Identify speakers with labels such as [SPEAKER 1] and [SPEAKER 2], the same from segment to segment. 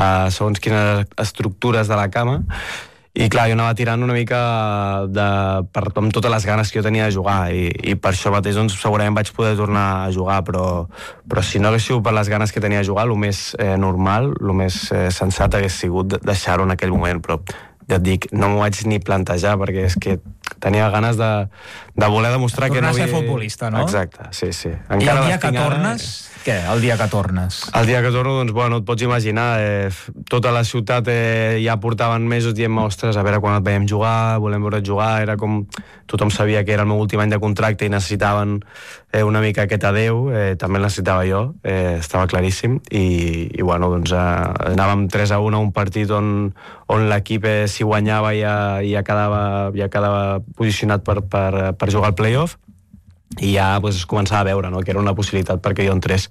[SPEAKER 1] segons quines estructures de la cama. I clar, jo anava tirant una mica amb totes les ganes que jo tenia de jugar i per això mateix doncs, segurament vaig poder tornar a jugar, però si no hagués sigut per les ganes que tenia de jugar, el més normal, el més sensat hagués sigut deixar-ho en aquell moment, però ja et dic, no m'ho vaig ni plantejar perquè és que tenia ganes de voler demostrar que no havia...
[SPEAKER 2] Tornar a ser futbolista, no?
[SPEAKER 1] Exacte, sí.
[SPEAKER 2] I el dia que tornes? Què, el dia que tornes?
[SPEAKER 1] El dia que torno, doncs, bueno, et pots imaginar, tota la ciutat ja portaven mesos dient, ostres, a veure quan et veiem jugar, volem veure't jugar, era com... Tothom sabia que era el meu últim any de contracte i necessitaven una mica aquest adeu, també el necessitava jo, estava claríssim, i bueno, doncs anàvem 3-1 a un partit on l'equip si guanyava ja quedava posicionat per jugar al play-off, i ja es començava a veure, no?, que era una possibilitat perquè jo entrés.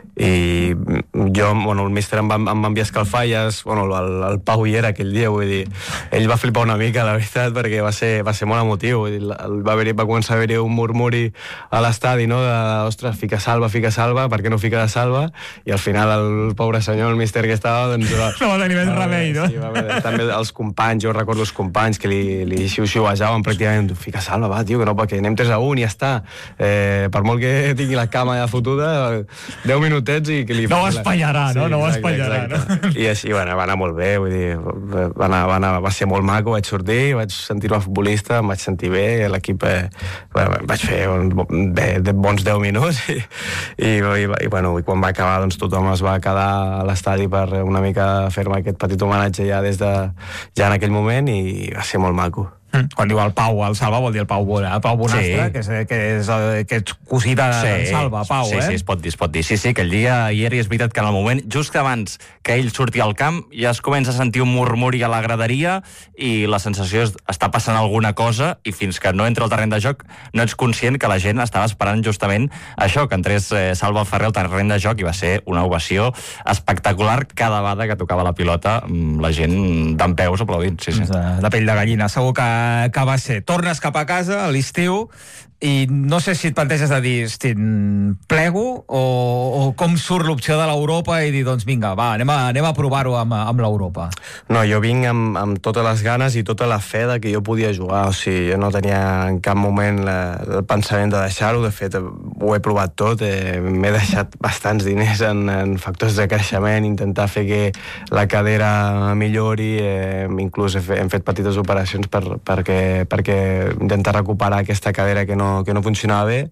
[SPEAKER 1] I jo, bueno, el míster em va enviar a escalfar i el Pau hi era aquell dia, vull dir, ell va flipar una mica, la veritat, perquè va ser molt emotiu, vull dir, va començar a haver-hi un murmuri a l'estadi, no?, de, ostres, fica salva, per què no fica de salva? I al final el pobre senyor, el míster que estava, doncs...
[SPEAKER 2] No va tenir més remei, no?
[SPEAKER 1] Sí, també els companys, jo recordo els companys que li xiu-xiuejaven pràcticament, fica salva, va, tio, que no, perquè anem 3-1 i ja està. Per molt que tingui la cama ja fotuda, 10 minutets i que li...
[SPEAKER 2] No ho espanyarà, no? No ho espanyarà, no?
[SPEAKER 1] I així, bueno, va anar molt bé, vull dir, va ser molt maco, vaig sortir, vaig sentir-me futbolista, em vaig sentir bé, l'equip, vaig fer bons 10 minuts i bueno, quan va acabar, doncs tothom es va quedar a l'estadi per una mica fer-me aquest petit homenatge ja en aquell moment i va ser molt maco.
[SPEAKER 2] Quan diu el Pau, el Salva vol dir el Pau Bonastre, que és cosí de Salva, Pau,
[SPEAKER 3] Sí, es pot dir. Sí, aquell dia i és veritat que en el moment, just abans que ell surti al camp, ja es comença a sentir un murmuri a la graderia i la sensació és està passant alguna cosa i fins que no entra al terreny de joc no ets conscient que la gent estava esperant justament això, que entrés Salva Ferrer al terreny de joc i va ser una ovació espectacular cada vegada que tocava la pilota, la gent dempeus aplaudint. Sí.
[SPEAKER 2] De pell de gallina, segur que va ser. Tornes cap a casa a l'estiu i no sé si et planteges de dir, hosti, plego o com surt l'opció de l'Europa i dir, doncs vinga, va, anem a provar-ho amb l'Europa.
[SPEAKER 1] No, jo vinc amb totes les ganes i tota la fe de que jo podia jugar, o sigui, jo no tenia en cap moment el pensament de deixar-ho, de fet ho he provat tot, m'he deixat bastants diners en factors de creixement, intentar fer que la cadera millori, inclús hem fet petites operacions perquè intentar recuperar aquesta cadera que no funcionava bé,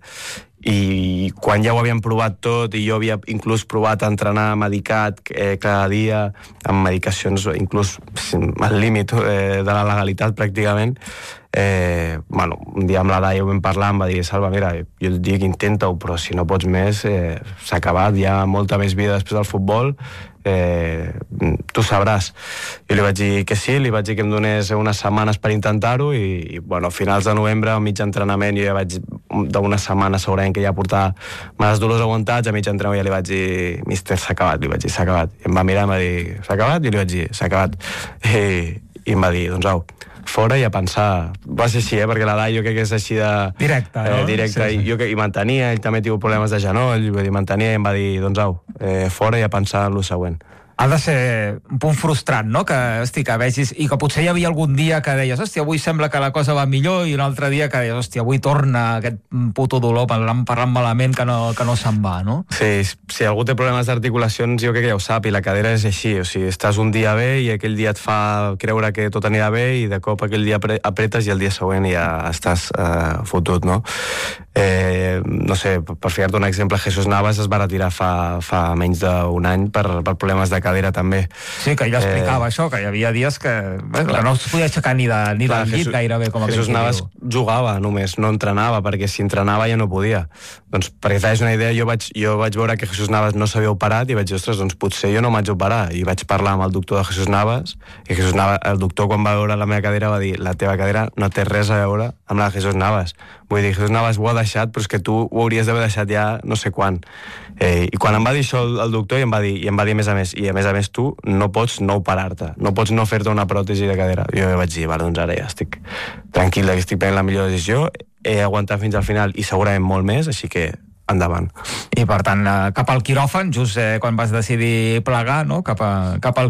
[SPEAKER 1] i quan ja ho havíem provat tot i jo havia inclús provat a entrenar medicat cada dia amb medicacions inclús al límit de la legalitat pràcticament, bueno, un dia amb la Laia ho vam parlar, em va dir, Salva, mira, jo et dic intenta-ho, però si no pots més s'ha acabat, hi ha molta més vida després del futbol, tu sabràs. Jo li vaig dir que sí, li vaig dir que em donés unes setmanes per intentar-ho i bueno, a finals de novembre, a mig entrenament, jo ja vaig d'una setmana segurament que ja portava males dolors aguantats, a mig entrenament ja li vaig dir, mister, s'ha acabat, li vaig dir, s'ha acabat. I em va mirar i em va dir, s'ha acabat? I li vaig dir, s'ha acabat. I em va dir, doncs au, fora i a pensar. Va ser així, perquè la Dai jo crec que és així de...
[SPEAKER 2] Directe, no?
[SPEAKER 1] Directe, sí. I mantenia, ell també tingut problemes de genoll, i mantenia i em va dir, doncs au, fora i a pensar en lo següent.
[SPEAKER 2] Ha de ser un punt frustrant, no?, que vegis, i que potser hi havia algun dia que deies, hòstia, avui sembla que la cosa va millor, i un altre dia que deies, hòstia, avui torna aquest puto dolor parlant malament que no se'n va, no?
[SPEAKER 1] Sí, si algú té problemes d'articulacions jo crec que ja ho sap, i la cadera és així, o sigui, estàs un dia bé i aquell dia et fa creure que tot anirà bé i de cop aquell dia apretes i el dia següent ja estàs fotut, no? No sé, per ficar-te un exemple, Jesús Navas es va retirar fa menys d'un any per problemes de cadera també.
[SPEAKER 2] Sí, que ell explicava això, que hi havia dies que no es podia aixecar ni del llit gairebé, com
[SPEAKER 1] Jesús Navas jugava només, no entrenava, perquè si entrenava ja no podia. Doncs, perquè t'hagués una idea, jo vaig veure que Jesús Navas no s'havia operat i vaig dir, ostres, doncs potser jo no m'haig d'operar. I vaig parlar amb el doctor de Jesús Navas, i Jesús Navas, el doctor quan va veure la meva cadera va dir, la teva cadera no té res a veure amb la de Jesús Navas. Vull dir, Jesús Navas ho ha deixat, però és que tu ho hauries d'haver deixat ja no sé quan. I quan em va dir això el doctor, i em va dir a més a més tu no pots no operar-te, no pots no fer-te una pròtesi de cadera. Jo vaig dir, vale, doncs ara ja estic tranquil, que estic prenent la millor decisió, he aguantat fins al final i segurament molt més, així que endavant.
[SPEAKER 2] I per tant, cap al quiròfan, just quan vas decidir plegar, no?, cap al